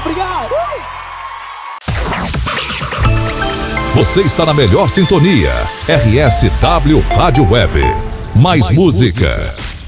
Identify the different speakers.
Speaker 1: Obrigado.
Speaker 2: Você está na melhor sintonia. RSW Rádio Web. Mais música.